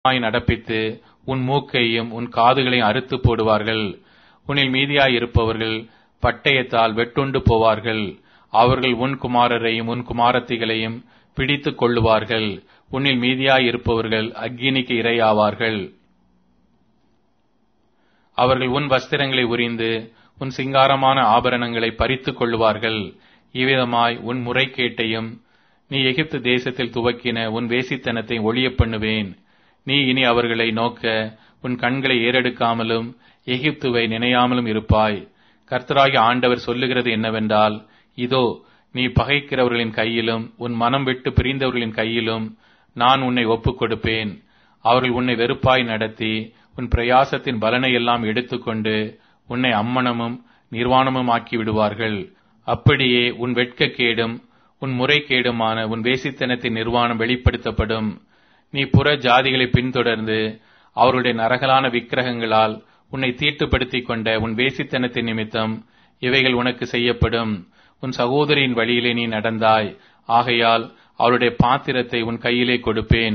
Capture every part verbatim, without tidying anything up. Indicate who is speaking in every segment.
Speaker 1: நடப்பித்து உன் மூக்கையும் உன் காதுகளையும் அறுத்து போடுவார்கள். உன்னில் மீதியாயிருப்பவர்கள் பட்டயத்தால் வெட்டுண்டு போவார்கள். அவர்கள் உன் குமாரரையும் உன் குமாரத்திகளையும் பிடித்துக் கொள்ளுவார்கள். உன்னில் மீதியாயிருப்பவர்கள் அக்கினிக்கு இரையாவார்கள். அவர்கள் உன் வஸ்திரங்களை உரிந்து உன் சிங்காரமான ஆபரணங்களை பறித்துக் கொள்ளுவார்கள். இவ்விதமாய் உன் முறைகேட்டையும் நீ எகிப்து தேசத்தில் துவக்கின உன் வேசித்தனத்தை ஒழிய பண்ணுவேன். நீ இனி அவர்களை நோக்க உன் கண்களை ஏறெடுக்காமலும் எகிப்துவை நினையாமலும் இருப்பாய். கர்த்தராகிய ஆண்டவர் சொல்லுகிறது என்னவென்றால், இதோ நீ பகைக்கிறவர்களின் கையிலும் உன் மனம் விட்டு பிரிந்தவர்களின் கையிலும் நான் உன்னை ஒப்புக் கொடுப்பேன். அவர்கள் உன்னை வெறுப்பாய் நடத்தி உன் பிரயாசத்தின் பலனை எல்லாம் எடுத்துக்கொண்டு உன்னை அம்மனமும் நிர்வாணமும் ஆக்கி விடுவார்கள். அப்படியே உன் வெட்கக்கேடும் உன் முறைகேடுமான உன் வேசித்தனத்தின் நிர்வாணம் வெளிப்படுத்தப்படும். நீ புற ஜாதிகளை பின்தொடர்ந்து அவருடைய நரகலான விக்கிரகங்களால் உன்னை தீட்டுப்படுத்திக் கொண்ட உன் வேசித்தனத்தின் நிமித்தம் இவைகள் உனக்கு செய்யப்படும். உன் சகோதரியின் வழியிலே நீ நடந்தாய், ஆகையால் அவருடைய பாத்திரத்தை உன் கையிலே கொடுப்பேன்.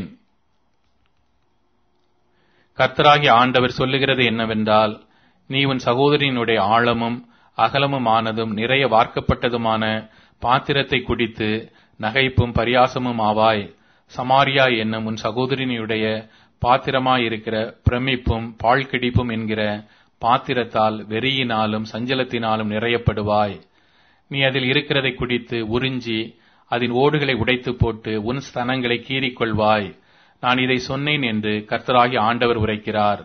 Speaker 1: கர்த்தராகிய ஆண்டவர் சொல்லுகிறது என்னவென்றால், நீ உன் சகோதரியினுடைய ஆழமும் அகலமுமானதும் நிறைய வார்க்கப்பட்டதுமான பாத்திரத்தை குடித்து நகைப்பும் பரியாசமும் ஆவாய். சமாரியா என்னும் உன் சகோதரியினுடைய பாத்திரமாயிருக்கிற பிரமிப்பும் பாழ்கிடிப்பும் என்கிற பாத்திரத்தால் வெறியினாலும் சஞ்சலத்தினாலும் நிறையப்படுவாய். நீ அதில் இருக்கிறதை குடித்து உறிஞ்சி அதன் ஓடுகளை உடைத்து போட்டு உன் ஸ்தனங்களை கீறிக்கொள்வாய். நான் இதை சொன்னேன் என்று கர்த்தராகிய ஆண்டவர் உரைக்கிறார்.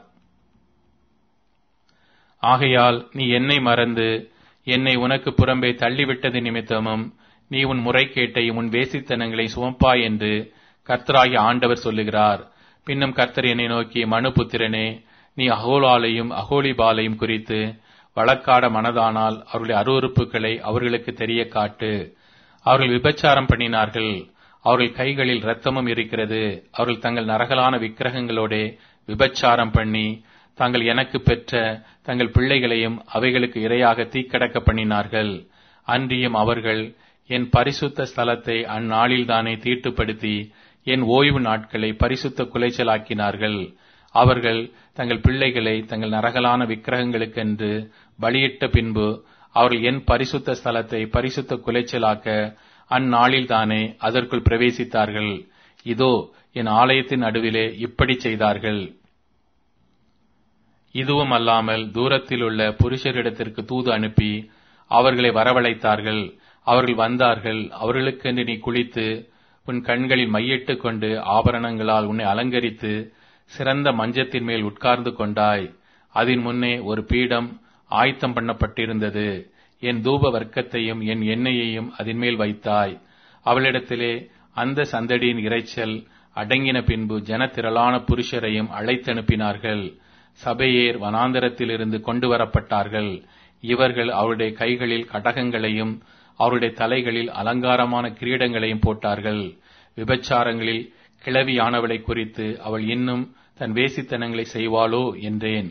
Speaker 1: ஆகையால் நீ என்னை மறந்து என்னை உனக்கு புறம்பே தள்ளிவிட்டது நிமித்தமும் நீ உன் முறைகேட்டையும் உன் வேசித்தனங்களை சுமப்பாய் என்று கர்த்தராகிய ஆண்டவர் சொல்லுகிறார். பின்னும் கர்த்தர் என்னை நோக்கி, மனுபுத்திரனே, நீ அகோலாலையும் அகோலிபாலையும் குறித்து வழக்காட மனதானால் அவருடைய அருவருப்புகளை அவர்களுக்கு தெரிய காட்டு. அவர்கள் விபச்சாரம் பண்ணினார்கள், அவர்கள் கைகளில் இரத்தமும் இருக்கிறது. அவர்கள் தங்கள் நரகலான விக்கிரகங்களோட விபச்சாரம் பண்ணி தாங்கள் எனக்கு பெற்ற தங்கள் பிள்ளைகளையும் அவைகளுக்கு இரையாக தீக்கடக்க பண்ணினார்கள். அன்றியும் அவர்கள் என் பரிசுத்த ஸ்தலத்தை அந்நாளில்தானே தீட்டுப்படுத்தி என் ஓய்வு நாட்களை பரிசுத்த குலைச்சலாக்கினார்கள். அவர்கள் தங்கள் பிள்ளைகளை தங்கள் நரகலான விக்கிரகங்களுக்கென்று பலியிட்ட பின்பு அவர்கள் என் பரிசுத்த ஸ்தலத்தை பரிசுத்த குலைச்சலாக்க அந்நாளில்தானே அதற்குள் பிரவேசித்தார்கள். இதோ என் ஆலயத்தின் நடுவிலே இப்படி செய்தார்கள். இதுவும் அல்லாமல் தூரத்தில் உள்ள புருஷரிடத்திற்கு தூது அனுப்பி அவர்களை வரவழைத்தார்கள். அவர்கள் வந்தார்கள். அவர்களுக்கென்று நீ குளித்து உன் கண்களில் மையிட்டு கொண்டு ஆபரணங்களால் உன்னை அலங்கரித்து சிறந்த மஞ்சத்தின் மேல் உட்கார்ந்து கொண்டாய். அதன் முன்னே ஒரு பீடம் ஆயத்தம் பண்ணப்பட்டிருந்தது. என் தூப வர்க்கத்தையும் என் எண்ணெயையும் அதன் மேல் வைத்தாய். அவளிடத்திலே அந்த சந்தடியின் இறைச்சல் அடங்கின பின்பு ஜனத்திரளான புருஷரையும் அழைத்தனுப்பினார்கள். சபையேர் வனாந்தரத்திலிருந்து கொண்டு வரப்பட்டார்கள். இவர்கள் அவருடைய கைகளில் கடகங்களையும் அவருடைய தலைகளில் அலங்காரமான கிரீடங்களையும் போட்டார்கள். விபச்சாரங்களில் கிழவியானவளை குறித்து அவள் இன்னும் தன் வேசித்தனங்களை செய்வாளோ என்றேன்.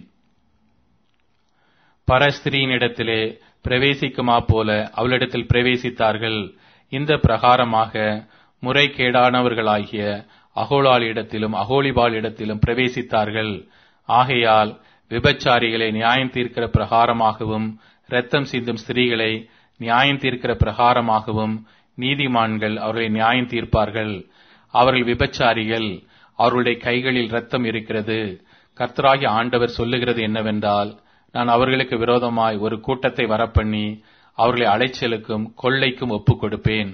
Speaker 1: பரஸ்திரியினிடத்திலே பிரவேசிக்குமா போல அவளிடத்தில் பிரவேசித்தார்கள். இந்த பிரகாரமாக முறைகேடானவர்களாகிய அகோலாளிடத்திலும் அகோலிபாளிடத்திலும் பிரவேசித்தார்கள். ஆகையால் விபச்சாரிகளை நியாயம் தீர்க்கிற பிரகாரமாகவும் இரத்தம் சிந்தும் ஸ்திரீகளை நியாயம் தீர்க்கிற பிரகாரமாகவும் நீதிமான்கள் அவர்களை நியாயம் தீர்ப்பார்கள். அவர்கள் விபச்சாரிகள், அவர்களுடைய கைகளில் இரத்தம் இருக்கிறது. கர்த்தராகிய ஆண்டவர் சொல்லுகிறது என்னவென்றால், நான் அவர்களுக்கு விரோதமாய் ஒரு கூட்டத்தை வரப்பண்ணி அவர்களை அலைச்சலுக்கும் கொள்ளைக்கும் ஒப்புக் கொடுப்பேன்.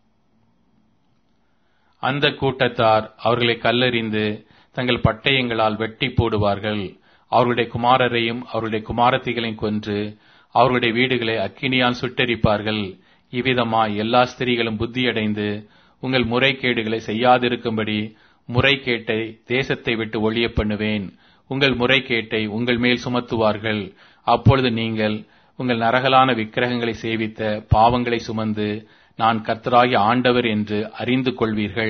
Speaker 1: அந்த கூட்டத்தார் அவர்களை கல்லெறிந்து தங்கள் பட்டயங்களால் வெட்டி போடுவார்கள். அவருடைய குமாரரையும் அவருடைய குமாரத்திகளையும் கொன்று அவருடைய வீடுகளை அக்கினியால் சுட்டெரிப்பார்கள். இவ்விதமாய் எல்லா ஸ்திரீகளும் புத்தியடைந்து உங்கள் முறைகேடுகளை செய்யாதிருக்கும்படி முறைகேட்டை தேசத்தை விட்டு ஒழிய பண்ணுவேன். உங்கள் முறைகேட்டை உங்கள் மேல் சுமத்துவார்கள். அப்பொழுது நீங்கள் உங்கள் நரகலான விக்கிரகங்களை சேவித்த பாவங்களை சுமந்து நான் கர்த்தராகிய ஆண்டவர் என்று அறிந்து கொள்வீர்கள்.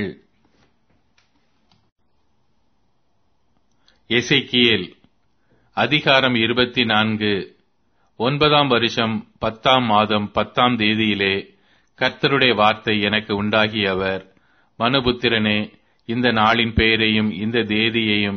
Speaker 1: எசேக்கியேல் அதிகாரம் இருபத்தி நான்கு. ஒன்பதாம் வருஷம் பத்தாம் மாதம் பத்தாம் தேதியிலே கர்த்தருடைய வார்த்தை எனக்கு உண்டாகிய அவர், மனுபுத்திரனே, இந்த நாளின் பெயரையும் இந்த தேதியையும்